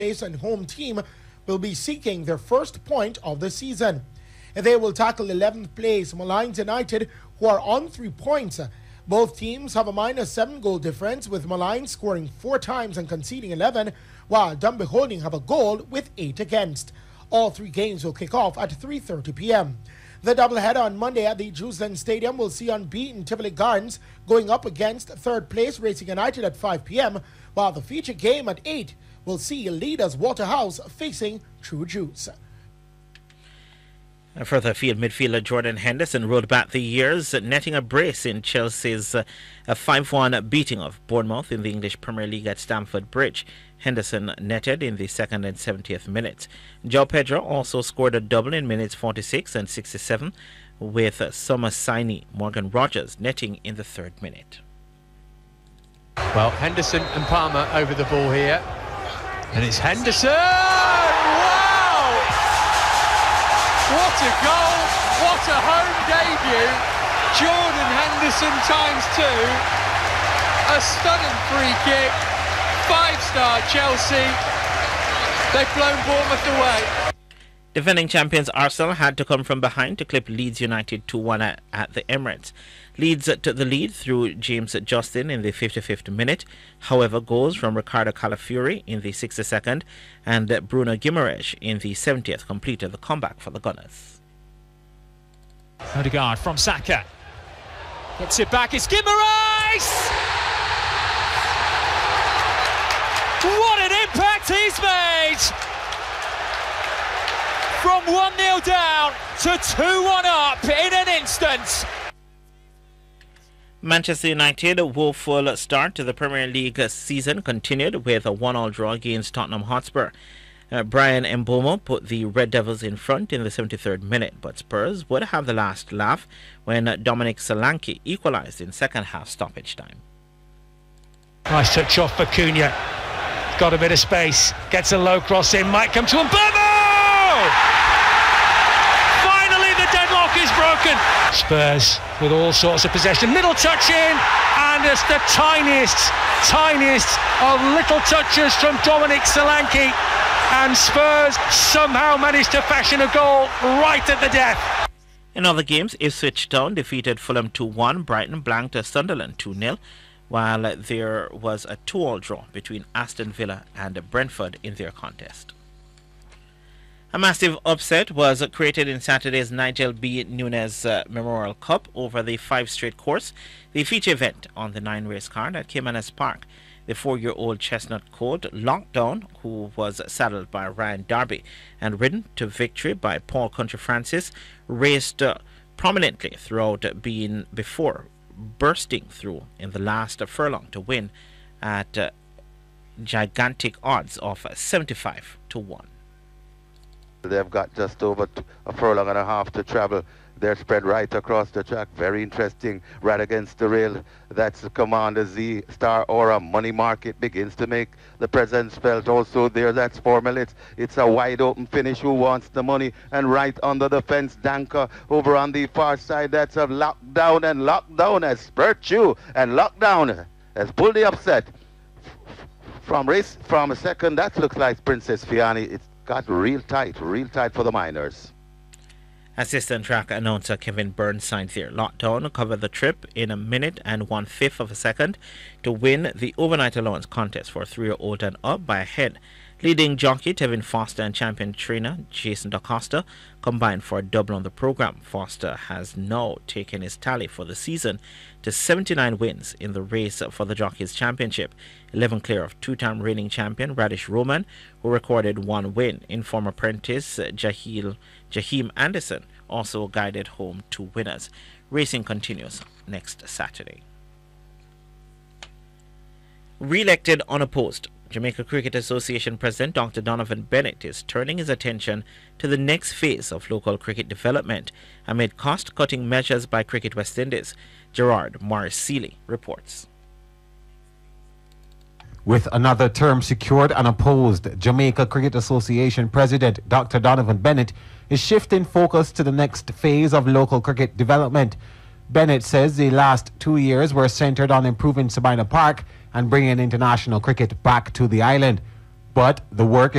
place and home team will be seeking their first point of the season. They will tackle 11th place Malines United, who are on 3 points. Both teams have a -7 goal difference, with Malines scoring 4 times and conceding 11, while Dunby Holding have a goal with 8 against. All 3 games will kick off at 3:30 p.m. The doubleheader on Monday at the Jerusalem Stadium will see unbeaten Tivoli Gardens going up against 3rd place Racing United at 5 p.m., while the feature game at 8 will see leaders Waterhouse facing True Juice. Further afield, midfielder Jordan Henderson rode back the years, netting a brace in Chelsea's 5-1 beating of Bournemouth in the English Premier League at Stamford Bridge. Henderson netted in the 2nd and 70th minutes. João Pedro also scored a double in minutes 46 and 67, with Somasini Morgan Rogers netting in the 3rd minute. Well, Henderson and Palmer over the ball here. And it's Henderson! Wow! What a goal! What a home debut! Jordan Henderson ×2. A stunning free kick. 5-star Chelsea. They've blown Bournemouth away. Defending champions Arsenal had to come from behind to clip Leeds United 2-1 at the Emirates. Leeds took the lead through James Justin in the 55th minute. However, goals from Ricardo Calafiori in the 62nd and Bruno Guimaraes in the 70th completed the comeback for the Gunners. Odegaard from Saka. Gets it back, it's Guimaraes! What an impact he's made! From 1-0 down to 2-1 up in an instant. Manchester United woeful start to the Premier League season continued with a 1-1 draw against Tottenham Hotspur. Brian Mbeumo put the Red Devils in front in the 73rd minute, but Spurs would have the last laugh when Dominic Solanke equalised in second half stoppage time. Nice touch off for Cunha. Got a bit of space, gets a low cross in, might come to Mbeumo! Finally the deadlock is broken. Spurs with all sorts of possession, middle touch in, and it's the tiniest of little touches from Dominic Solanke, and Spurs somehow managed to fashion a goal right at the death. In other games, Ipswich Town defeated Fulham 2-1, Brighton blanked Sunderland 2-0, while there was a 2-2 draw between Aston Villa and Brentford in their contest. A massive upset was created in Saturday's Nigel B. Nunes Memorial Cup over the 5-straight course, the feature event on the 9-race card at Caymanas Park. The 4-year-old chestnut colt Lockdown, who was saddled by Ryan Darby and ridden to victory by Paul Country Francis, raced prominently throughout before bursting through in the last furlong to win at gigantic odds of 75-1. They've got just over a furlong and a half to travel. They're spread right across the track. Very interesting. Right against the rail. That's the Commander Z. Star Aura Money Market begins to make the presence felt. Also there, that's 4 minutes. It's a wide open finish. Who wants the money? And right under the fence, Danka over on the far side. That's a Lockdown, and Lockdown has spurt you. And Lockdown has pulled the upset. From a second, that looks like Princess Fiani. It's got real tight for the Miners. Assistant track announcer Kevin Burnside there. Lockdown covered the trip in 1 minute and 1/5 of a second to win the overnight allowance contest for 3-year-old and up by a head. Leading jockey Tevin Foster and champion trainer Jason DaCosta combined for a double on the program. Foster has now taken his tally for the season to 79 wins in the race for the Jockeys Championship, 11 clear of two-time reigning champion Radish Roman, who recorded 1 win. Inform apprentice Jaheim Anderson also guided home 2 winners. Racing continues next Saturday. Re-elected unopposed, Jamaica Cricket Association President Dr. Donovan Bennett is turning his attention to the next phase of local cricket development amid cost-cutting measures by Cricket West Indies. Gerard Morris Seeley reports. With another term secured and opposed, Jamaica Cricket Association President Dr. Donovan Bennett is shifting focus to the next phase of local cricket development. Bennett says the last 2 years were centered on improving Sabina Park and bringing international cricket back to the island. but the work